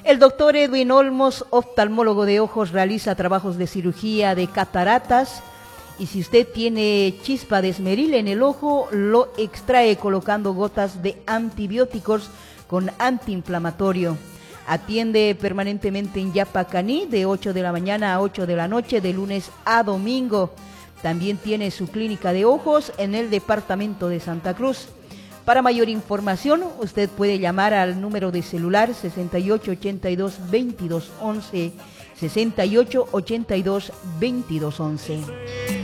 El doctor Edwin Olmos, oftalmólogo de ojos, realiza trabajos de cirugía de cataratas y si usted tiene chispa de esmeril en el ojo, lo extrae colocando gotas de antibióticos con antiinflamatorio. Atiende permanentemente en Yapacaní de 8 de la mañana a 8 de la noche, de lunes a domingo. También tiene su clínica de ojos en el departamento de Santa Cruz. Para mayor información, usted puede llamar al número de celular 6882-2211, 6882-2211.